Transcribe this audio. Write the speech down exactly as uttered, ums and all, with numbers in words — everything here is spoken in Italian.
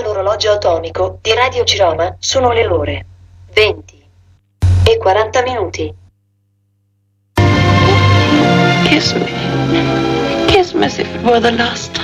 Dall'orologio atomico di Radio Ciroma sono le ore venti e quaranta minuti. Kiss me. Kiss me as if it were the last time.